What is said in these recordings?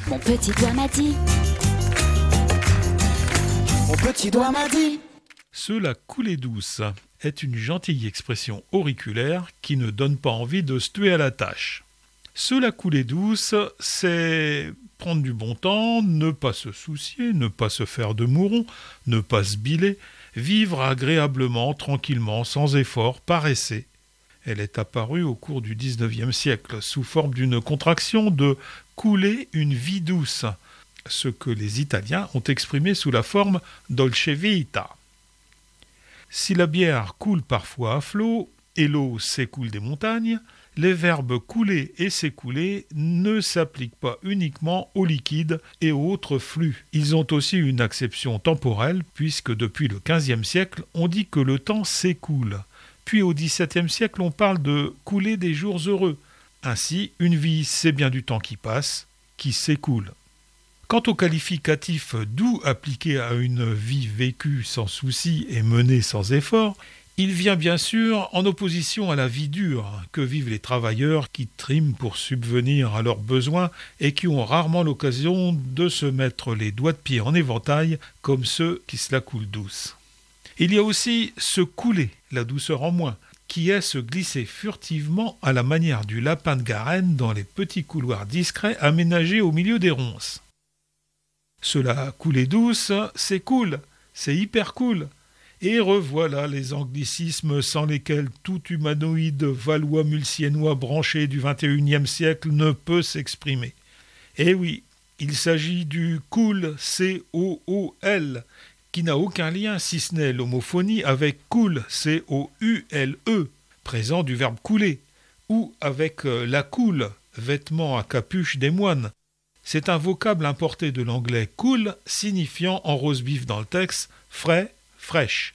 Mon petit doigt m'a dit. Mon petit doigt m'a dit. Cela coulée douce est une gentille expression auriculaire qui ne donne pas envie de se tuer à la tâche. Cela coulée douce, c'est prendre du bon temps, ne pas se soucier, ne pas se faire de mouron, ne pas se biler, vivre agréablement, tranquillement, sans effort, par essai. Elle est apparue au cours du XIXe siècle sous forme d'une contraction de « couler une vie douce », ce que les Italiens ont exprimé sous la forme « dolce vita ». Si la bière coule parfois à flot et l'eau s'écoule des montagnes, les verbes couler et s'écouler ne s'appliquent pas uniquement aux liquides et aux autres flux. Ils ont aussi une acception temporelle puisque depuis le XVe siècle, on dit que le temps s'écoule. Puis au XVIIe siècle, on parle de couler des jours heureux. Ainsi, une vie, c'est bien du temps qui passe, qui s'écoule. Quant au qualificatif doux appliqué à une vie vécue sans souci et menée sans effort, il vient bien sûr en opposition à la vie dure que vivent les travailleurs qui triment pour subvenir à leurs besoins et qui ont rarement l'occasion de se mettre les doigts de pied en éventail comme ceux qui se la coulent douce. Il y a aussi se couler, la douceur en moins, qui est se glisser furtivement à la manière du lapin de Garenne dans les petits couloirs discrets aménagés au milieu des ronces. Cela coulée douce, c'est cool, c'est hyper cool. Et revoilà les anglicismes sans lesquels tout humanoïde valois-mulsiennois branché du XXIe siècle ne peut s'exprimer. Eh oui, il s'agit du cool, C-O-O-L, qui n'a aucun lien si ce n'est l'homophonie avec cool, C-O-U-L-E, présent du verbe couler, ou avec la coule, vêtement à capuche des moines. C'est un vocable importé de l'anglais cool, signifiant en rose-bif dans le texte frais, fraîche.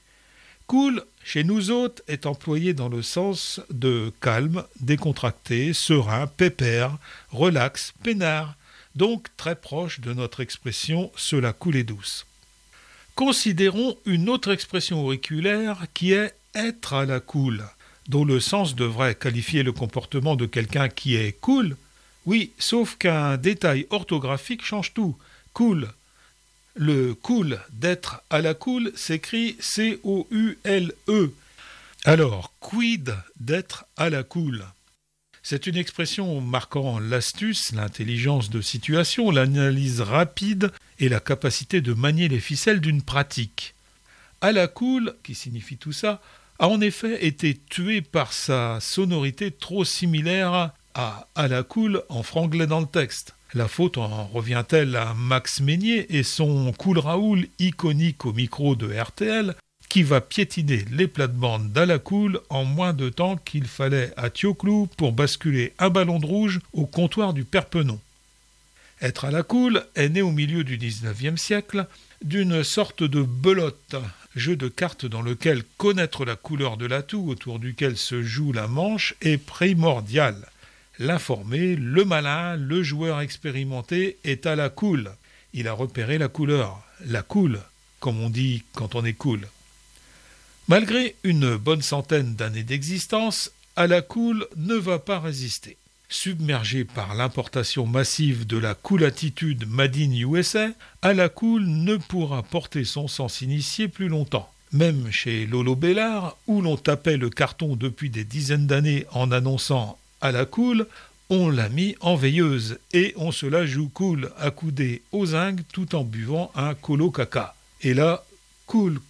Cool, chez nous autres, est employé dans le sens de calme, décontracté, serein, pépère, relax, peinard, donc très proche de notre expression « cela coulée douce ». Considérons une autre expression auriculaire qui est « être à la cool », dont le sens devrait qualifier le comportement de quelqu'un qui est cool. Oui, sauf qu'un détail orthographique change tout. Cool. Le cool d'être à la cool s'écrit C-O-U-L-E. Alors, quid d'être à la cool ? C'est une expression marquant l'astuce, l'intelligence de situation, l'analyse rapide et la capacité de manier les ficelles d'une pratique. À la cool, qui signifie tout ça, a en effet été tué par sa sonorité trop similaire à la cool en franglais dans le texte. La faute en revient-elle à Max Meignier et son Cool Raoul iconique au micro de RTL qui va piétiner les plates-bandes d'à la cool en moins de temps qu'il fallait à Thioclou pour basculer un ballon de rouge au comptoir du Perpenon. Être à la cool est né au milieu du XIXe siècle d'une sorte de belote, jeu de cartes dans lequel connaître la couleur de l'atout autour duquel se joue la manche est primordial. L'informé, le malin, le joueur expérimenté est à la cool. Il a repéré la couleur, la cool, comme on dit quand on est cool. Malgré une bonne centaine d'années d'existence, à la cool ne va pas résister. Submergé par l'importation massive de la cool attitude Made in USA, à la cool ne pourra porter son sens initié plus longtemps. Même chez Lolo Bellard, où l'on tapait le carton depuis des dizaines d'années en annonçant à la cool, on l'a mis en veilleuse et on se la joue cool, accoudé aux zinc tout en buvant un colo caca. Et là, cool